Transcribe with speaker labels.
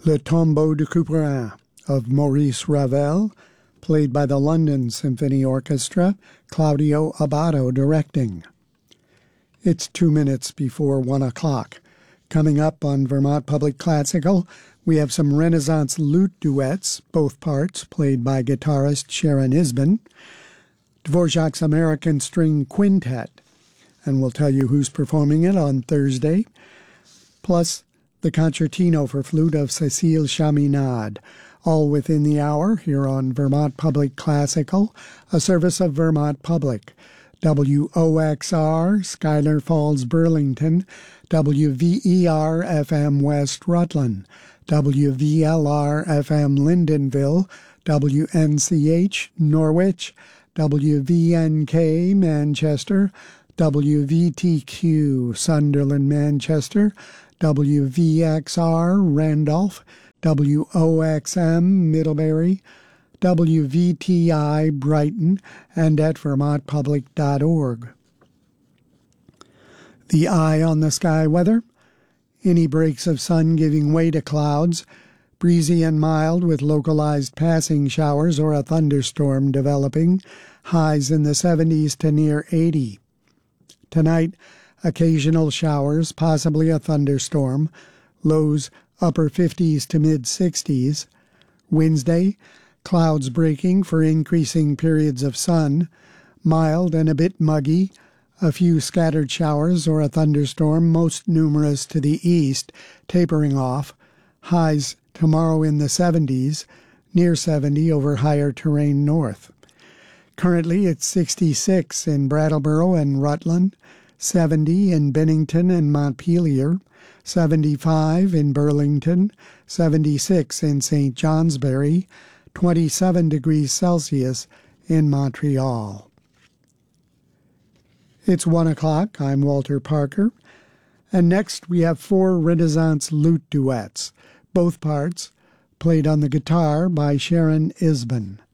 Speaker 1: Le Tombeau de Couperin of Maurice Ravel, played by the London Symphony Orchestra, Claudio Abbado directing. It's 2 minutes before 1 o'clock. Coming up on Vermont Public Classical, we have some Renaissance lute duets, both parts played by guitarist Sharon Isbin, Dvorak's American String Quintet, and we'll tell you who's performing it on Thursday, plus the Concertino for Flute of Cécile Chaminade, all within the hour here on Vermont Public Classical, a service of Vermont Public. WOXR, Schuyler Falls, Burlington, WVER-FM West Rutland, WVLR-FM Lyndonville, WNCH Norwich, WVNK Manchester, WVTQ Sunderland Manchester, WVXR Randolph, WOXM Middlebury, WVTI Brighton, and at vermontpublic.org. The eye on the sky weather: any breaks of sun giving way to clouds, breezy and mild with localized passing showers or a thunderstorm developing, highs in the 70s to near 80. Tonight, occasional showers, possibly a thunderstorm, lows upper 50s to mid-60s. Wednesday, clouds breaking for increasing periods of sun, mild and a bit muggy, a few scattered showers or a thunderstorm, most numerous to the east, tapering off, highs tomorrow in the 70s, near 70 over higher terrain north. Currently it's 66 in Brattleboro and Rutland, 70 in Bennington and Montpelier, 75 in Burlington, 76 in St. Johnsbury, 27 degrees Celsius in Montreal. It's 1 o'clock. I'm Walter Parker. And next we have 4 Renaissance lute duets, both parts played on the guitar by Sharon Isbin.